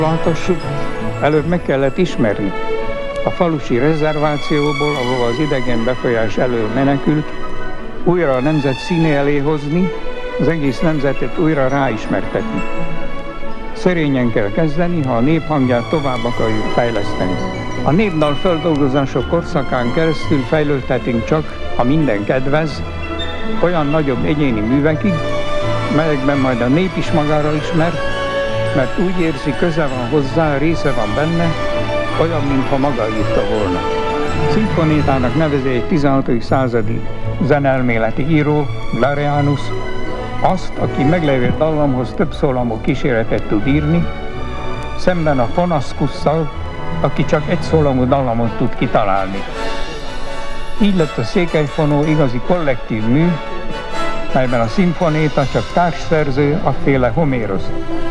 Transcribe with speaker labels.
Speaker 1: Látassuk, előbb meg kellett ismerni. A falusi rezervációból, ahol az idegen befolyás elől menekült, újra a nemzet színe elé hozni, az egész nemzetet újra ráismertetni. Szerényen kell kezdeni, ha a nép hangját tovább akarjuk fejleszteni. A népdal feldolgozások korszakán keresztül fejlődhetünk csak, ha minden kedvez, olyan nagyobb egyéni művekig, melyekben majd a nép is magára ismer, mert úgy érzi, köze van hozzá, része van benne, olyan, mintha maga írta volna. Szimfonétának nevezi egy 16. századi zenelméleti író, Glareanus, azt, aki meglevő dallamhoz több szólamú kíséretet tud írni, szemben a Fonascusszal, aki csak egy szólamú dallamot tud kitalálni. Így lett a székelyfonó igazi kollektív mű, melyben a szimfonéta csak társszerző, afféle Homérosz.